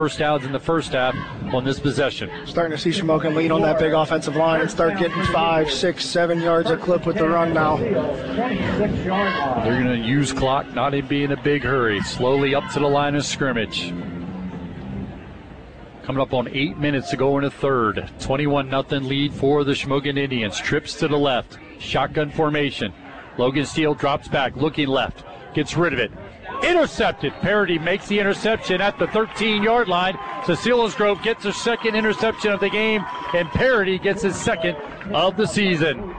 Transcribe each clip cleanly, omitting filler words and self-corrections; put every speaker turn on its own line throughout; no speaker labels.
first downs in the first half on this possession.
Starting to see Shamokin lean on that big offensive line and start getting 5, 6, 7 yards a clip with the run now.
They're going to use clock, not be in a big hurry. Slowly up to the line of scrimmage. Coming up on 8 minutes to go in the third. 21-0 lead for the Shamokin Indians. Trips to the left. Shotgun formation. Logan Steele drops back, looking left. Gets rid of it. Intercepted. Parody makes the interception at the 13-yard line. So Selinsgrove gets her second interception of the game, and Parody gets his second of the season.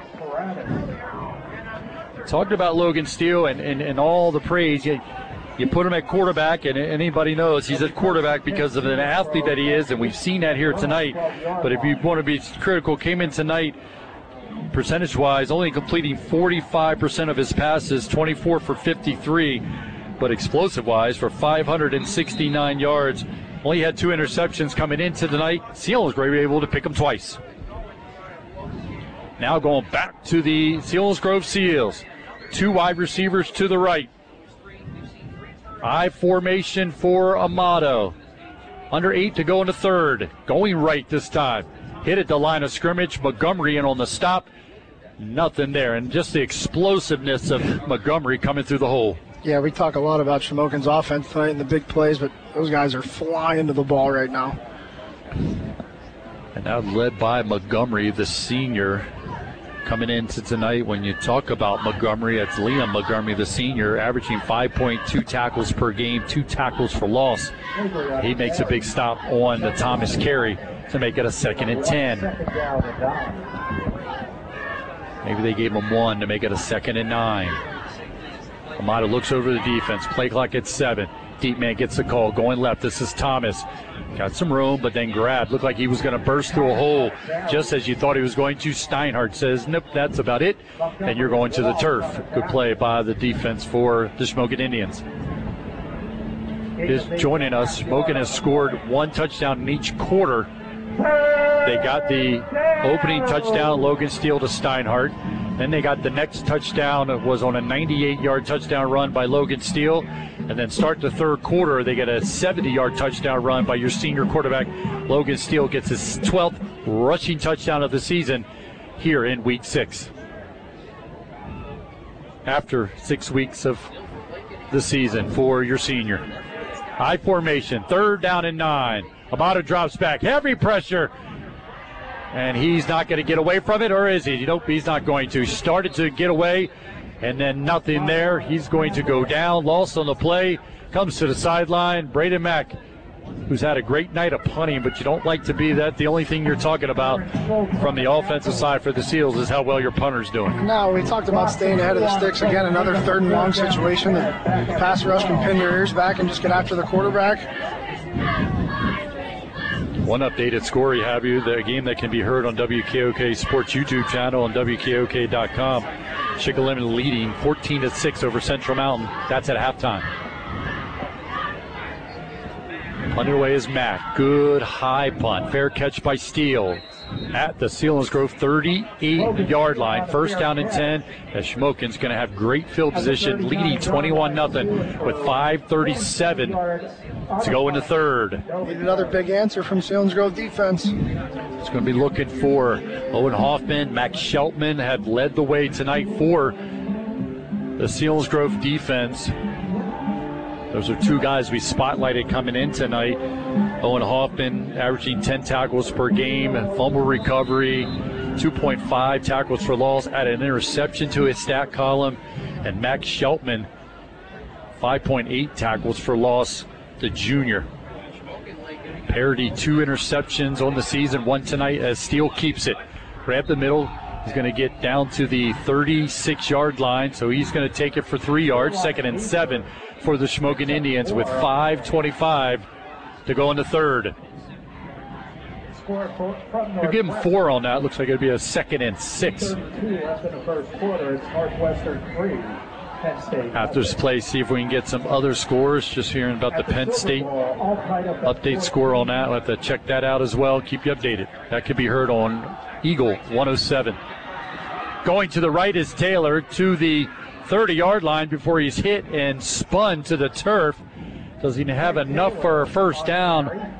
Talking about Logan Steele and all the praise. You put him at quarterback, and anybody knows he's at quarterback because of an athlete that he is, and we've seen that here tonight. But if you want to be critical, came in tonight percentage-wise, only completing 45% of his passes, 24 for 53, but explosive-wise for 569 yards. Only had 2 interceptions coming into the night. Selinsgrove able to pick them twice. Now going back to the Selinsgrove Seals. 2 wide receivers to the right. I formation for Amato. Under 8 to go in the third. Going right this time. Hit at the line of scrimmage. Montgomery in on the stop. Nothing there. And just the explosiveness of Montgomery coming through the hole.
Yeah, we talk a lot about Shamokin's offense tonight and the big plays, but those guys are flying to the ball right now.
And now led by Montgomery, the senior. Coming into tonight, when you talk about Montgomery, it's Liam Montgomery, the senior, averaging 5.2 tackles per game, 2 tackles for loss. He makes a big stop on the Thomas carry to make it a 2nd and 10. Maybe they gave him 1 to make it a 2nd and 9. Amato looks over the defense. Play clock at 7. Deep man gets the call. Going left. This is Thomas. Got some room, but then grabbed. Looked like he was going to burst through a hole just as you thought he was going to. Steinhardt says, nope, that's about it. And you're going to the turf. Good play by the defense for the Shamokin Indians. Is joining us. Shamokin has scored 1 touchdown in each quarter. They got the opening touchdown, Logan Steele to Steinhardt. Then they got the next touchdown. It was on a 98-yard touchdown run by Logan Steele. And then start the third quarter, they get a 70-yard touchdown run by your senior quarterback. Logan Steele gets his 12th rushing touchdown of the season here in Week 6. After 6 weeks of the season for your senior. High formation, 3rd down and 9. Amato drops back, heavy pressure. And he's not going to get away from it, or is he? Nope, he's not going to. Started to get away, and then nothing there. He's going to go down. Lost on the play. Comes to the sideline. Braden Mack, who's had a great night of punting, but you don't like to be that. The only thing you're talking about from the offensive side for the Seals is how well your punter's doing.
No, we talked about staying ahead of the sticks. Again, another 3rd and long situation. The pass rush can pin your ears back and just get after the quarterback.
One updated score, you have the game that can be heard on WKOK Sports YouTube channel and WKOK.com. Shikellamy leading 14-6 over Central Mountain. That's at halftime. Underway is Mack. Good high punt. Fair catch by Steele at the Selinsgrove 38-yard line. 1st down and 10. As Shamokin's going to have great field position, leading 21-0 with 5:37 to go in the third.
Need another big answer from Selinsgrove defense.
It's going to be looking for Owen Hoffman. Max Sheltman have led the way tonight for the Selinsgrove defense. Those are 2 guys we spotlighted coming in tonight. Owen Hoffman averaging 10 tackles per game, fumble recovery, 2.5 tackles for loss, added an interception to his stat column. And Max Sheltman, 5.8 tackles for loss, the junior. Parody 2 interceptions on the season, 1 tonight as Steele keeps it. Grab the middle. He's going to get down to the 36-yard line, so he's going to take it for 3 yards. 2nd and 7 for the Shamokin Indians with 5:25 to go in the third. You give him 4 on that. Looks like it'd be a 2nd and 6. After this play, see if we can get some other scores. Just hearing about the Penn State update score on that. We'll have to check that out as well. Keep you updated. That could be heard on Eagle 107. Going to the right is Taylor to the 30-yard line before he's hit and spun to the turf. Doesn't have enough for a first down.